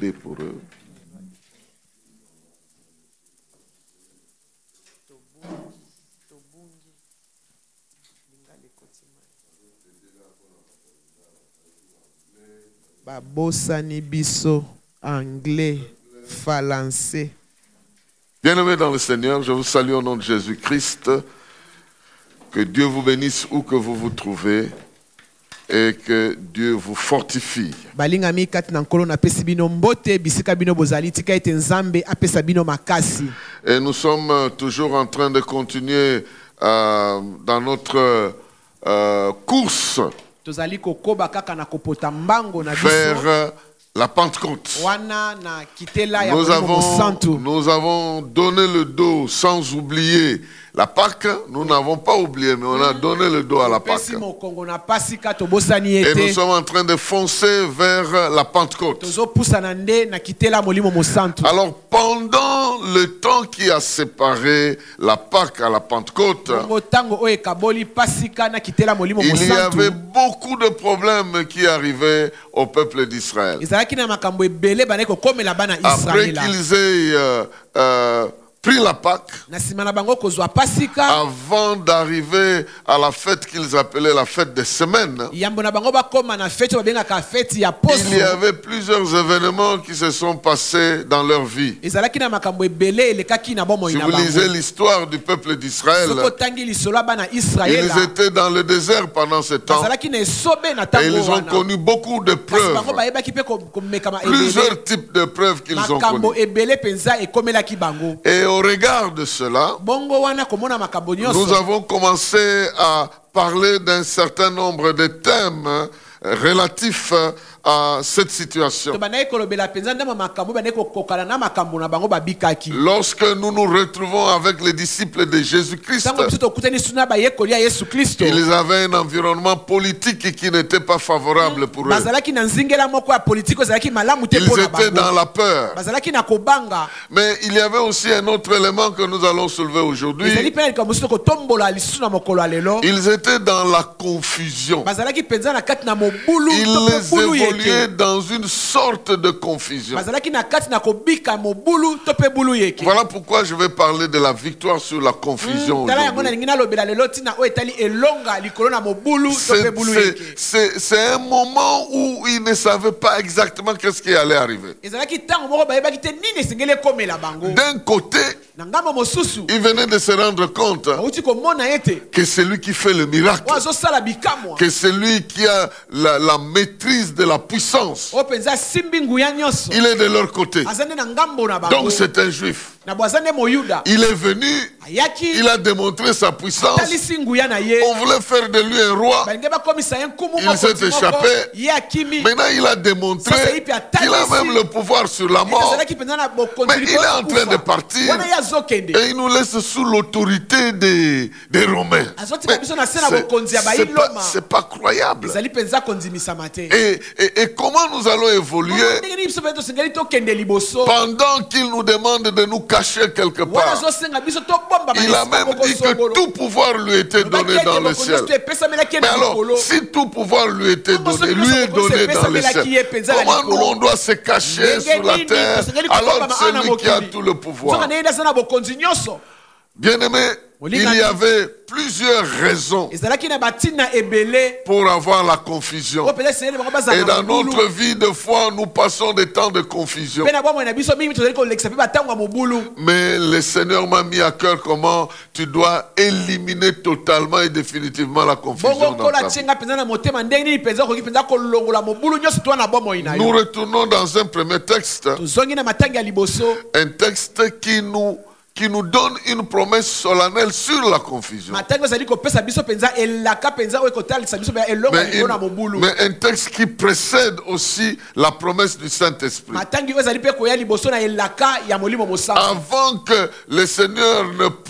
plaider pour eux. Babosani biso anglais français. Bien-aimés dans le Seigneur, je vous salue au nom de Jésus-Christ. Que Dieu vous bénisse où que vous vous trouvez et que Dieu vous fortifie. Et nous sommes toujours en train de continuer dans notre course vers la Pentecôte. Nous avons donné le dos sans oublier la Pâque. Nous n'avons pas oublié, mais on a donné le dos à la Pâque. Et nous sommes en train de foncer vers la Pentecôte. Alors, pendant le temps qui a séparé la Pâque à la Pentecôte, il y avait beaucoup de problèmes qui arrivaient au peuple d'Israël. Après qu'ils aient pris la Pâque, avant d'arriver à la fête qu'ils appelaient la fête des semaines, il y avait plusieurs événements qui se sont passés dans leur vie. Si vous lisez l'histoire du peuple d'Israël, ils étaient dans le désert pendant ce temps et ils ont connu beaucoup de preuves, plusieurs types de preuves qu'ils ont connues. Et au regard de cela, nous avons commencé à parler d'un certain nombre de thèmes relatifs à cette situation. Lorsque nous nous retrouvons avec les disciples de Jésus-Christ, ils avaient un environnement politique qui n'était pas favorable pour eux. Ils étaient dans la peur. Mais il y avait aussi un autre élément que nous allons soulever aujourd'hui. Ils étaient dans la confusion. Ils évoluaient dans une sorte de confusion. Voilà pourquoi je vais parler de la victoire sur la confusion aujourd'hui. C'est un moment où ils ne savaient pas exactement qu'est-ce qui allait arriver. D'un côté, ils venaient de se rendre compte que c'est lui qui fait le miracle, que c'est lui qui a la maîtrise de la puissance. Il est de leur côté. Donc c'est un juif. Il est venu, il a démontré sa puissance. On voulait faire de lui un roi. Il s'est échappé. Maintenant il a démontré qu'il a même le pouvoir sur la mort. Mais il est en train de partir et il nous laisse sous l'autorité des Romains. C'est pas croyable. Et comment nous allons évoluer pendant qu'il nous demande de nous cacher quelque part? Il a même dit que tout pouvoir lui était donné dans le ciel. Mais alors, si tout pouvoir lui était donné, lui est donné dans le ciel, comment nous on doit se cacher sur la terre alors que c'est lui qui a tout le pouvoir? Bien-aimé, il y avait plusieurs raisons pour avoir la confusion. Et dans notre vie de foi, nous passons des temps de confusion. Mais le Seigneur m'a mis à cœur comment tu dois éliminer totalement et définitivement la confusion dans ta vie. Nous retournons dans un premier texte. Un texte qui nous donne une promesse solennelle sur la confusion. Mais un texte qui précède aussi la promesse du Saint-Esprit. Avant que le Seigneur ne